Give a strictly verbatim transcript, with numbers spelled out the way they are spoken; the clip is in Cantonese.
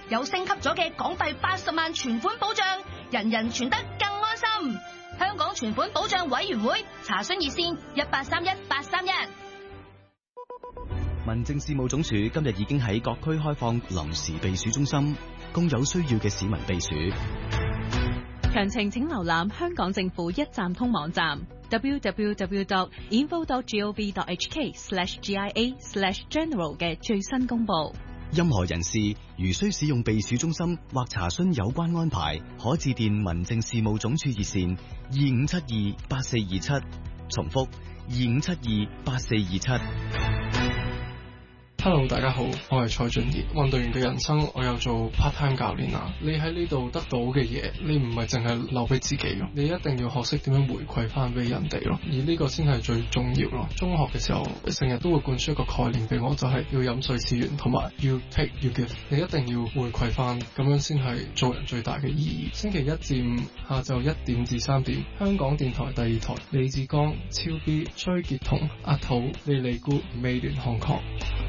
有升級咗嘅港幣八十萬存款保障，人人存得更安心。香港存款保障委員會查詢熱線一八三一八三一。 民政事務總署今日已經喺各區開放臨時避暑中心，供有需要嘅市民避暑。 詳情請瀏覽香港政府一站通網站 double-u double-u double-u dot info dot gov dot h k slash g i a slash general 嘅最新公佈。 任何人士如需使用避暑中心或查詢有關安排，可致電民政事務總署熱線二五七二八四二七，重複二五七二八四二七。 Hello， 大家好，我係蔡俊傑。運動員嘅人生，我有做 part time 教練啊。你喺呢度得到嘅嘢，你唔係淨係留俾自己咯，你一定要學識點樣回饋翻俾人哋咯。而呢個先係最重要咯。中學嘅時候，成日都會灌輸一個概念俾我，就係要飲水思源，同埋要 take 要 give。你一定要回饋翻，咁樣先係做人最大嘅意義。星期一至五下晝一點至三點，香港電台第二台，李志剛、超 B、崔傑彤、阿土、莉莉姑、美聯香港。